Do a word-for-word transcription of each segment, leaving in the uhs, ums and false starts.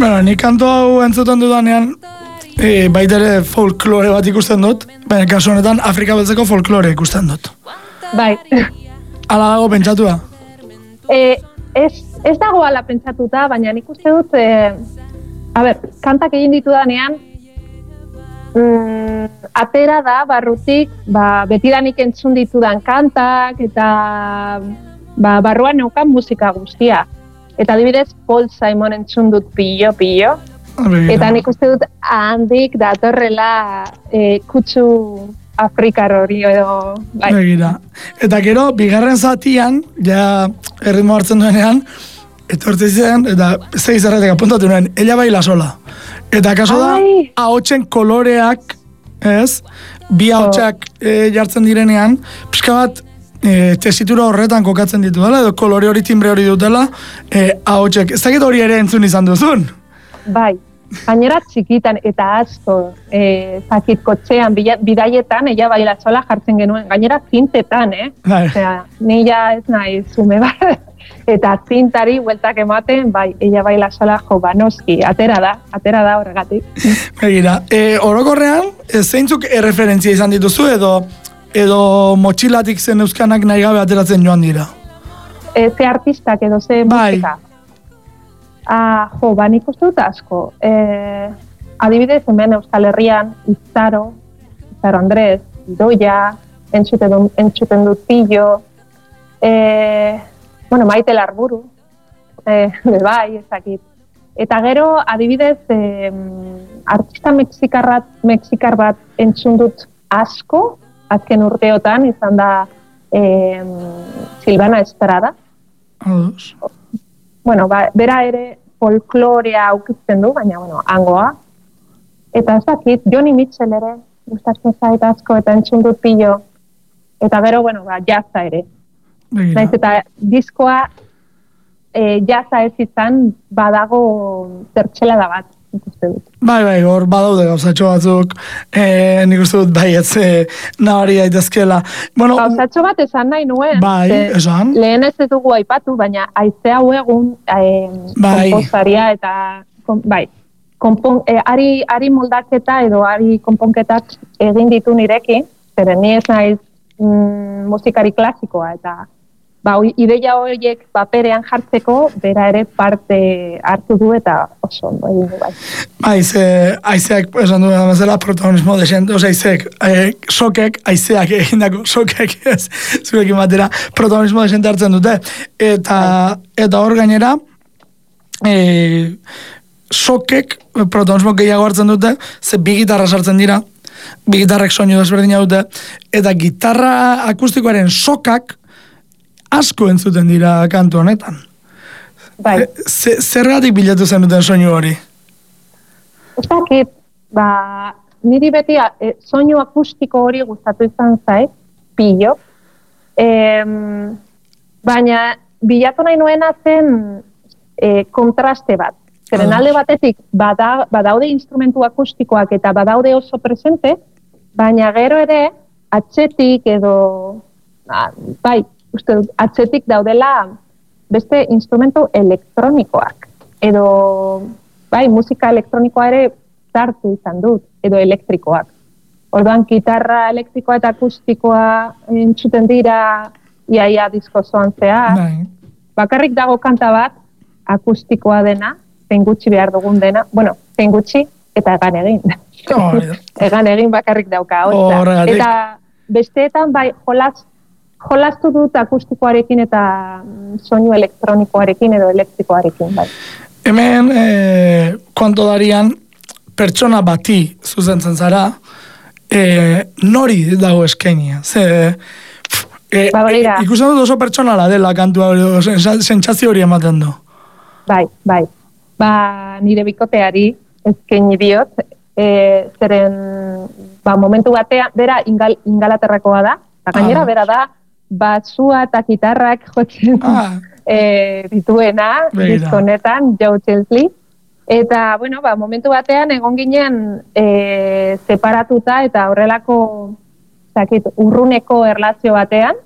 Bueno, nik kanto hau entzuten dudanean, e, baita ere folklore bat ikusten dut, baina kasu honetan Afrika beltzeko folklore ikusten dut. Bai. Hala dago pentsatua? E, ez, ez dago ala pentsatuta, baina nik uste dut, e, a ber, kantak egin ditudanean, mm, atera da, barrutik, ba, betidanik entzun ditudan kantak, eta ba, barruan neukan musika guztia. Eta adibidez, Paul Simon entzun dut pilo-pilo, eta nik uste dut handik datorrela e, kutsu Afrikar hori edo... Bai. Begira. Eta gero, bigarren zatian, ja erritmo hartzen duenean, etortzen zen, eta zei zerretek apuntatu nuen, ella baila sola. Eta kaso da, ahotsen koloreak, ez, bi ahotsak e, jartzen direnean, pixka bat, e, tesitura horretan kokatzen ditu dela, edo kolore hori timbre hori dutela, e, ahotsek. Ez dakit hori ere entzun izan duzun? Bai. Gainera txikitan eta asko, e, zakit kotxean, bidaietan, ella baila sola jartzen genuen, gainera zintetan, eh? Bai. Osea, ni ja ez nahi zume bat, eta zintari bueltak ematen, bai, ella baila sola jo, banoski, atera da, atera da horregatik. Begira, e, orokorrean, e, zeintzuk erreferentzia izan dituzu, edo, edo motxilatik zen euskanak nahi gabe ateratzen joan dira? E, ze artistak edo ze bai. musika? Ah, jo, ba, nik uste dut asko. Eh, adibidez, hemen Euskal Herrian, Izaro, Izaro Andrés, Idoia, entzuten, entzuten dut Pillo, eh, bueno, Maite Larburu, eh, bai, ezakit. Eta gero, adibidez, eh, artista mexikarrat, mexikar bat entzun dut asko, azken urteotan, izan da eh, Silvana Estrada. Ados. Bueno, ba, bera ere folklorea aukitzen du, baina, bueno, hangoa. Eta ez dakit, Joni Mitchell ere, gustatzen zait asko, eta entzun dut Pillo. Eta gero, bueno, ba, jazza ere. Begira. Naiz eta diskoa e, jazza ez izan, badago zertxelada bat, ikuste dut. Bai, bai, hor badaude gauzatxo batzuk, eh, nik uste dut bai ez eh, nabari daitezkela. Bueno, gauzatxo bat esan nahi nuen. Bai, esan. Lehen ez ez dugu aipatu, baina aize hau egun eh, bai. komposaria eta, kom, bai, konpon, eh, ari, ari moldaketa edo ari konponketak egin ditu nirekin, zeren ni ez naiz mm, musikari klasikoa, eta ba, ideia horiek paperean jartzeko, bera ere parte hartu du eta oso ondo egin du bai. Aize, aizeak, esan du bezala, protagonismo desent, oza, aizek, e, sokek, aizeak egindako sokek, ez, zuekin batera, protagonismo desent hartzen dute. Eta, eta hor gainera, e, sokek, protagonismo gehiago hartzen dute, ze bi gitarra sartzen dira, bi gitarrek soinu desberdina dute, eta gitarra akustikoaren sokak, asko entzuten dira kantu honetan. Bai. E, zergatik bilatu zen duten soinu hori? Ez dakit, ba, niri beti e, soinu akustiko hori gustatu izan zait, Pillo. E, baina bilatu nahi nuena zen e, kontraste bat. Zeren alde batetik bada, badaude instrumentu akustikoak eta badaude oso presente, baina gero ere atzetik edo, bai, uste dut, atzetik daudela beste instrumentu elektronikoak. Edo, bai, musika elektronikoa ere sartu izan dut, edo elektrikoak. Orduan, gitarra elektrikoa eta akustikoa entzuten dira iaia disko zoan zehar. Bakarrik dago kanta bat, akustikoa dena, zein gutxi behar dugun dena, bueno, zein gutxi eta egan egin. Oh, egan egin bakarrik dauka. Oh, eta besteetan, bai, jolas jolastu dut akustikoarekin eta soinu elektronikoarekin edo elektrikoarekin, bai. Hemen, e, konto darian, pertsona bati zuzentzen zara, e, nori dago eskainia. Ze, e, ba, e, ikusten dut oso pertsonala dela kantua hori, sentsazio hori ematen du. Bai, bai. Ba, nire bikoteari eskaini diot, e, zeren, ba, momentu batean, bera ingal, ingalaterrakoa da, eta gainera ah. bera da, batzua eta gitarrak jotzen ah. e, dituena, diskonetan, Joe Chesley. Eta, bueno, ba, momentu batean egon ginen e, separatuta eta horrelako zakit, urruneko erlazio batean.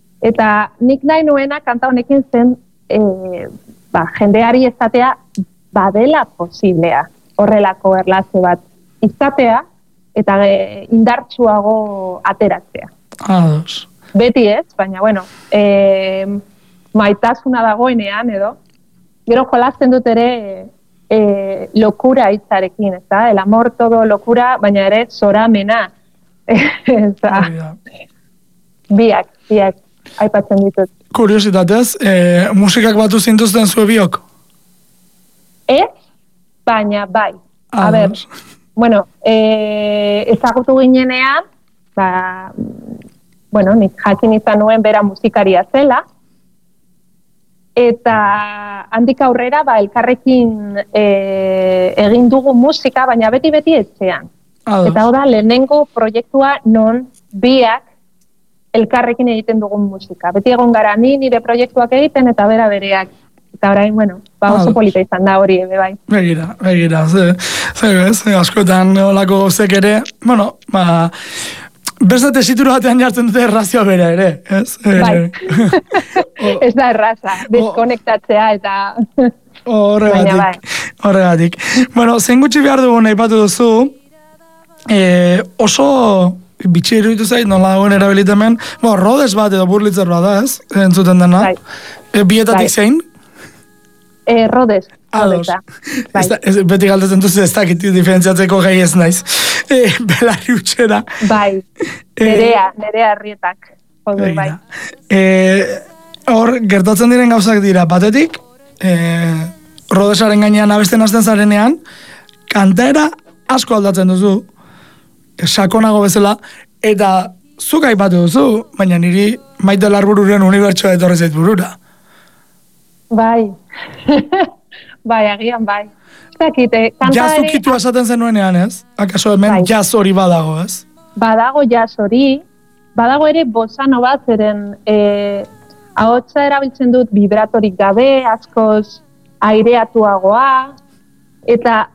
Eta nik nahi nuena kanta honekin zen e, ba, jendeari ezatea badela posiblea horrelako erlazio bat izatea eta e, indartsuago ateratzea. Ados. Beti ez, baina, bueno, e, maitasuna dagoenean, edo, gero jolasten dut ere e, lokura hitzarekin, ez da? El amor todo lokura, baina ere zoramena. Eta, biak, biak, aipatzen ditut. Kuriositatez, e, musikak batu zintuzten zue biok? Ez, baina bai. Ah, a ber, bueno, e, ezagutu ginenean, ba, bueno, nik jakin izan nuen bera musikaria zela, eta handik aurrera, ba, elkarrekin e, egin dugu musika, baina beti-beti etxean. Ados. Eta hau da, lehenengo proiektua non biak elkarrekin egiten dugun musika. Beti egon gara ni nire proiektuak egiten eta bera bereak. Eta orain, bueno, ba oso Ados. polita izan da hori, ebe bai. Begira, begira, ze, ze, ze askotan olako zek ere, bueno, ba, beste tesitura batean jartzen dute errazioa bera ere, ez? Bai, ez da erraza, deskonektatzea eta... Horregatik, bai. horregatik. Bueno, zein gutxi behar dugu nahi batu duzu, e, oso bitxi iruditu zait, nola dagoen erabilitemen, bo, rodes bat edo burlitzer bat da, ez? Entzuten dena. Bai. E, bietatik Bai. zein? E, rodez, Ados. rodeza. Bai. Ez da, ez, beti galdetzen duzu ez dakit diferentziatzeko gai ez naiz. E, belarri utxera. Bai, nerea, nerea arrietak. Jodu, bai. E, hor, gertatzen diren gauzak dira, batetik, e, rodesaren gainean abesten hasten zarenean, kantaera asko aldatzen duzu, e, sakonago bezala, eta zuk aipatu duzu, baina niri Maite Larbururen unibertsoa etorri zait burura. Bai, bai, agian bai. Zakite, kanta Jaz ere... ukitu esaten zenuenean, ez? Akaso hemen Bai. jaz hori badago, ez? Badago jazz hori, badago ere bosano bat, zeren e, ahotsa erabiltzen dut vibratorik gabe, askoz aireatuagoa, eta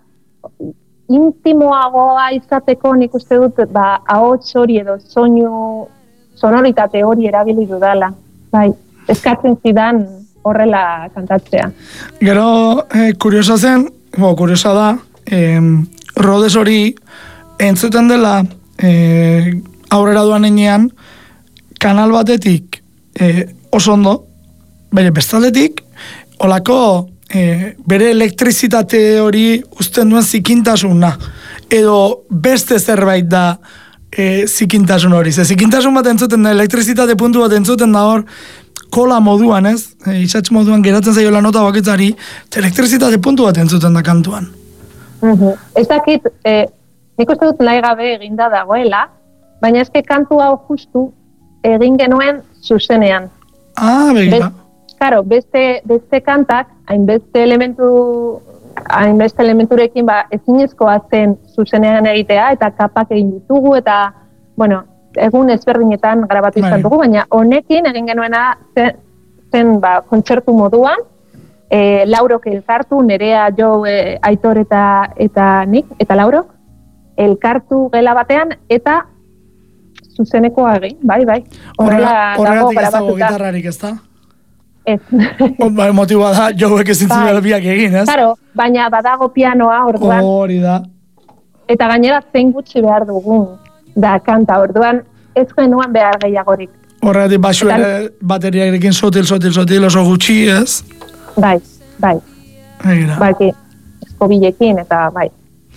intimoagoa izateko nik uste dut, ba, ahots hori edo soinu, sonoritate hori erabili dudala. Bai, eskatzen zidan horrela kantatzea. Gero, eh, kuriosa zen, bo, kuriosa da, eh, rodes hori entzuten dela eh, aurrera duan enean, kanal batetik eh, oso ondo, bere bestaldetik, olako eh, bere elektrizitate hori uzten duen zikintasuna, edo beste zerbait da eh, zikintasun hori. Ze zikintasun bat entzuten da, elektrizitate puntu bat entzuten da hor, kola moduan, ez? E, isatz moduan geratzen zaiola nota bakitzari, elektrizitate puntu bat entzuten da kantuan. Uh-huh. Ez dakit, eh, nik uste dut nahi gabe eginda dagoela, baina eske kantu hau justu egin genuen zuzenean. Ah, begira. Bez, claro, beste, beste kantak, hainbeste elementu, hainbeste elementurekin ba, ezinezkoa zen zuzenean egitea, eta kapak egin ditugu, eta, bueno, egun ezberdinetan grabatu izan dugu, baina honekin egin genuena zen, zen ba, kontzertu moduan, e, Laurok elkartu, Nerea, Jo, e, Aitor eta, eta nik, eta Laurok, elkartu gela batean, eta zuzenekoa egin, bai, bai. Horrela dago Horregatik ez dago grabatuta. gitarrarik, ez da? Ez. Ba, motiboa da, Joek ezin Bai. zuen biak egin, ez? Claro, baina badago pianoa, orduan, Hori da. eta gainera zein gutxi behar dugun da kanta, orduan ez genuen behar gehiagorik. Horregatik basu Eta- ere bateriarekin sotil, sotil, sotil, oso gutxi, ez? Bai, bai, Begira. bai, eskobilekin eta bai.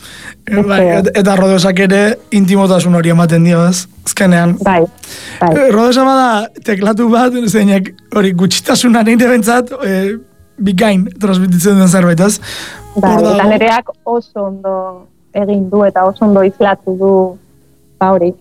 E, bai, et, eta rodesak ere intimotasun hori ematen dio, ez? Azkenean. Bai, bai. E, Rodesa bada teklatu bat, zeinek hori gutxitasuna nire bentsat, e, bikain transmititzen duen zerbait, ez? Bai, Hor eta dago- nereak oso ondo egin du eta oso ondo izlatu du ba hori.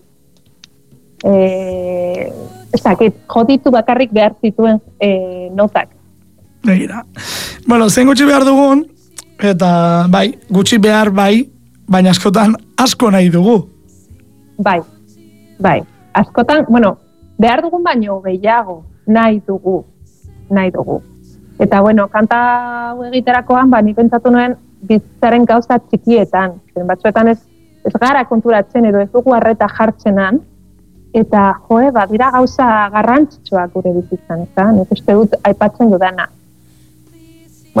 Eh, ez dakit, joditu bakarrik behar zituen eh, notak. Begira. Bueno, zein gutxi behar dugun, eta bai, gutxi behar bai, baina askotan asko nahi dugu. Bai, bai. Askotan, bueno, behar dugun baino gehiago nahi dugu, nahi dugu. Eta, bueno, kanta hau egiterakoan, ba, ni pentsatu nuen bizitzaren gauza txikietan. Zen batzuetan ez, ez gara konturatzen edo ez dugu arreta jartzenan, eta, joe, ba, dira gauza garrantzitsuak gure bizitzan, eta nik uste dut aipatzen dudana. Bueno,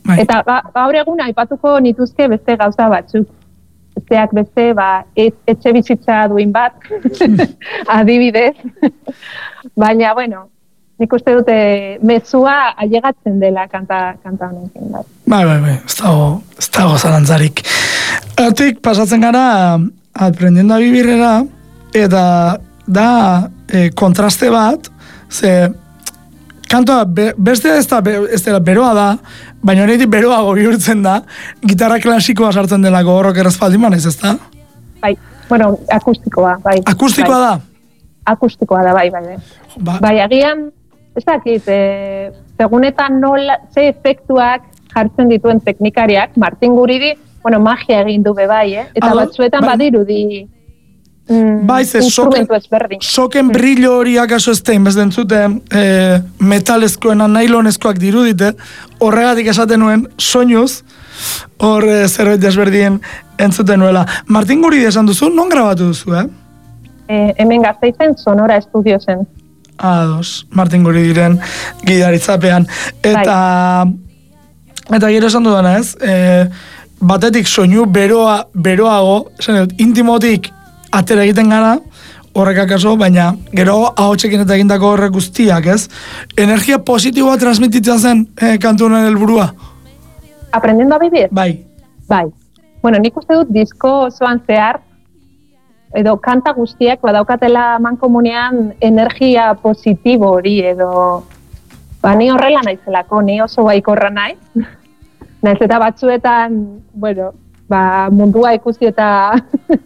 bai. Eta ga, gaur egun aipatuko nituzke beste gauza batzuk. Besteak beste, ba, et, etxe bizitza duin bat, adibidez. Baina, bueno, nik uste dute mezua ailegatzen dela kanta, kanta honekin. Bai, bai, bai, bai. Ez dago, ez dago zarantzarik. Hortik pasatzen gara aprendiendo a vivirera, eta da e, kontraste bat, ze kantoa be, beste ez da, be, ez dela beroa da, baina horretik beroago bihurtzen da, gitarra klasikoa sartzen delako horrok errazpaldiman ez, ez da? Bai, bueno, akustikoa, bai. Akustikoa bai. da? Akustikoa da, bai, bai. Bai, ba. bai agian, ez dakit, e, segunetan nola, ze efektuak jartzen dituen teknikariak, Martin Guridi, bueno, magia egin du be bai, eh? Eta Ado, batzuetan bai. badirudi mm, Bai, ze instrumentu ezberdin. soken brillo hori akaso ez tein, bez dentzuten e, metalezkoena, nailonezkoak dirudite, horregatik esaten nuen, soinuz, hor e, zerbait desberdien entzuten nuela. Martin Guridi esan duzu, non grabatu duzu, eh? E, hemen Gasteizen Sonora Estudio zen. Ados, Martin Guridiren gidaritzapean. Eta, eta gero esan dudana ez, e, batetik soinu beroa, beroago, esan dut, intimotik atera egiten gara, horrek akaso, baina gero ahotsekin eta egindako horrek guztiak, ez? Energia positiboa transmititzen zen e, kantu honen helburua? Aprendiendo a vivir? Bai. Bai. Bueno, nik uste dut disko osoan zehar, edo kanta guztiak badaukatela mankomunean energia positibo hori, edo ba, ni horrela naizelako, ni oso baikorra naiz. Naiz eta batzuetan, bueno, ba, mundua ikusi eta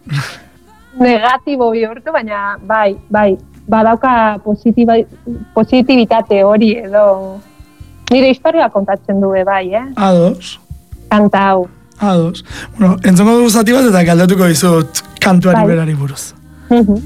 negatibo bihurtu, baina bai, bai, badauka positiba, positibitate hori edo nire historia kontatzen du bai, eh? Ados. Kanta hau. Ados. Bueno, entzongo dugu zati bat eta galdatuko dizut kantuari Bai. berari buruz. Mhm.